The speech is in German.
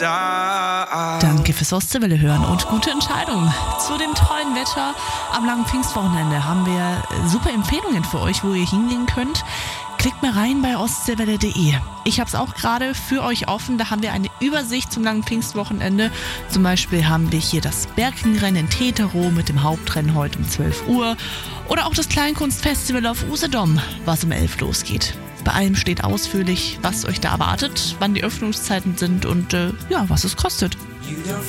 Danke fürs Ostseewelle hören und gute Entscheidung. Zu dem tollen Wetter am langen Pfingstwochenende haben wir super Empfehlungen für euch, wo ihr hingehen könnt. Klickt mal rein bei ostseewelle.de. Ich habe es auch gerade für euch offen. Da haben wir eine Übersicht zum langen Pfingstwochenende. Zum Beispiel haben wir hier das Bergenrennen in Teterow mit dem Hauptrennen heute um 12 Uhr. Oder auch das Kleinkunstfestival auf Usedom, was um 11 losgeht. Bei allem steht ausführlich, was euch da erwartet, wann die Öffnungszeiten sind und was es kostet.